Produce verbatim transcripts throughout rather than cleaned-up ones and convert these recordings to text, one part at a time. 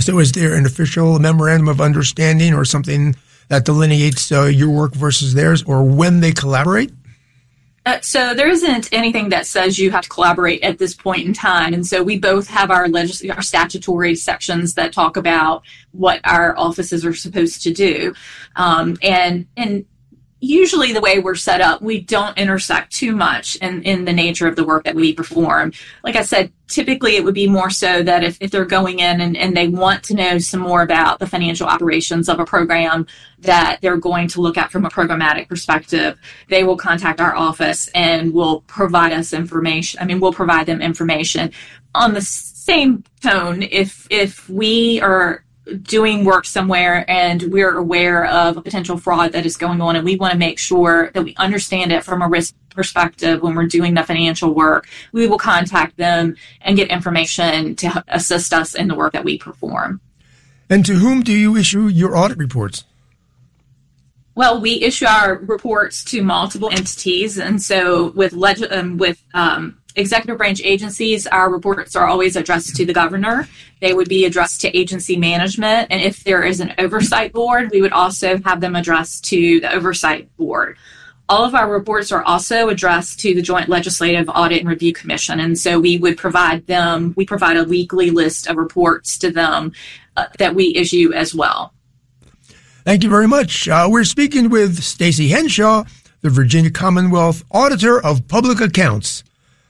So is there an official memorandum of understanding or something that delineates uh, your work versus theirs, or when they collaborate? Uh, so there isn't anything that says you have to collaborate at this point in time. And so we both have our, legis- our statutory sections that talk about what our offices are supposed to do. Um, and, and usually the way we're set up, we don't intersect too much in, in the nature of the work that we perform. Like I said, typically it would be more so that if, if they're going in and, and they want to know some more about the financial operations of a program that they're going to look at from a programmatic perspective, they will contact our office and will provide us information. I mean, we'll provide them information. On the same tone, if if we are doing work somewhere and we're aware of a potential fraud that is going on and we want to make sure that we understand it from a risk perspective when we're doing the financial work, we will contact them and get information to assist us in the work that we perform. And to whom do you issue your audit reports? Well, we issue our reports to multiple entities, and so with leg- um, with um, executive branch agencies, our reports are always addressed to the governor. They would be addressed to agency management, and if there is an oversight board, we would also have them addressed to the oversight board. All of our reports are also addressed to the Joint Legislative Audit and Review Commission, and so we would provide them, we provide a weekly list of reports to them uh, that we issue as well. Thank you very much. Uh, we're speaking with Stacey Henshaw, the Virginia Commonwealth Auditor of Public Accounts.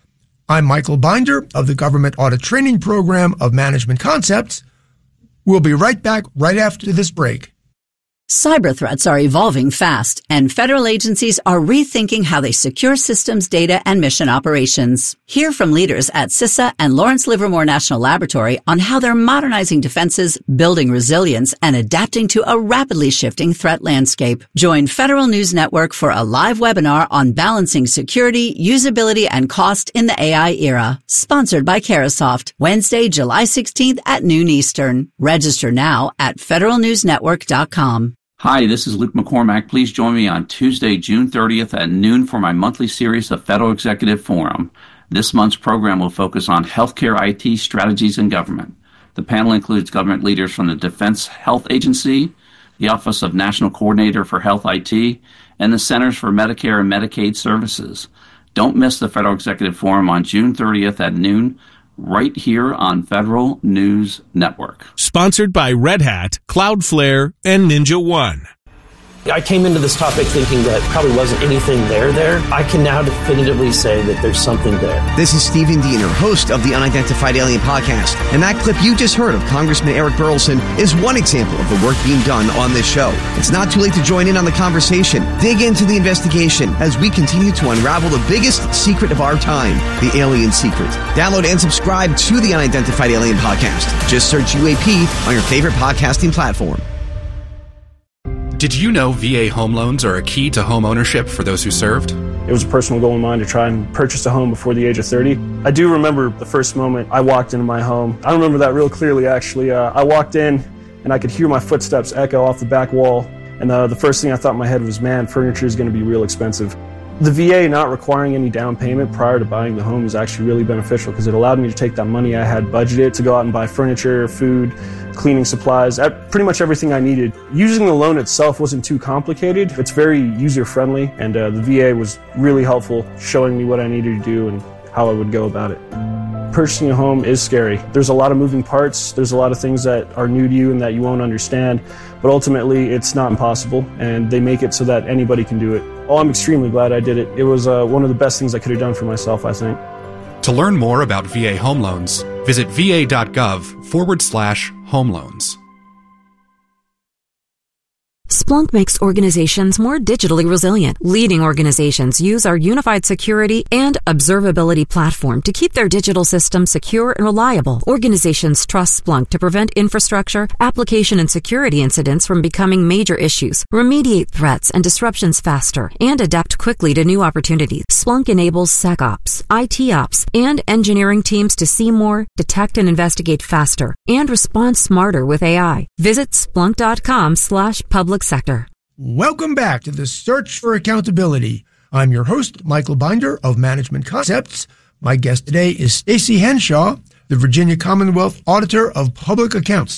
I'm Michael Binder of the Government Audit Training Program of Management Concepts. We'll be right back right after this break. Cyber threats are evolving fast, and federal agencies are rethinking how they secure systems, data, and mission operations. Hear from leaders at CISA and Lawrence Livermore National Laboratory on how they're modernizing defenses, building resilience, and adapting to a rapidly shifting threat landscape. Join Federal News Network for a live webinar on balancing security, usability, and cost in the A I era. Sponsored by Carahsoft, Wednesday, July sixteenth at noon Eastern. Register now at federal news network dot com. Hi, this is Luke McCormack. Please join me on Tuesday, June thirtieth at noon for my monthly series of Federal Executive Forum. This month's program will focus on healthcare I T strategies and government. The panel includes government leaders from the Defense Health Agency, the Office of National Coordinator for Health I T, and the Centers for Medicare and Medicaid Services. Don't miss the Federal Executive Forum on June thirtieth at noon, right here on Federal News Network. Sponsored by Red Hat, Cloudflare, and Ninja One. I came into this topic thinking that probably wasn't anything there there. I can now definitively say that there's something there. This is Stephen Diener, host of the Unidentified Alien Podcast, and that clip you just heard of Congressman Eric Burlison is one example of the work being done on this show. It's not too late to join in on the conversation. Dig into the investigation as we continue to unravel the biggest secret of our time, the alien secret. Download and subscribe to the Unidentified Alien Podcast. Just search U A P on your favorite podcasting platform. Did you know V A home loans are a key to home ownership for those who served? It was a personal goal of mine to try and purchase a home before the age of thirty. I do remember the first moment I walked into my home. I remember that real clearly, actually. Uh, I walked in, and I could hear my footsteps echo off the back wall. And uh, the first thing I thought in my head was, man, furniture is going to be real expensive. The V A not requiring any down payment prior to buying the home is actually really beneficial because it allowed me to take that money I had budgeted to go out and buy furniture, food, cleaning supplies, pretty much everything I needed. Using the loan itself wasn't too complicated. It's very user-friendly, and uh, the V A was really helpful, showing me what I needed to do and how I would go about it. Purchasing a home is scary. There's a lot of moving parts. There's a lot of things that are new to you and that you won't understand, but ultimately it's not impossible, and they make it so that anybody can do it. Oh, I'm extremely glad I did it. It was uh, one of the best things I could have done for myself, I think. To learn more about V A home loans, visit va.gov forward slash home loans. Splunk makes organizations more digitally resilient. Leading organizations use our unified security and observability platform to keep their digital systems secure and reliable. Organizations trust Splunk to prevent infrastructure, application, and security incidents from becoming major issues, remediate threats and disruptions faster, and adapt quickly to new opportunities. Splunk enables SecOps, I T Ops, and engineering teams to see more, detect and investigate faster, and respond smarter with A I. Visit splunk.com slash public sector. Welcome back to the Search for Accountability. I'm your host, Michael Binder of Management Concepts. My guest today is Stacey Henshaw, the Virginia Commonwealth Auditor of Public Accounts.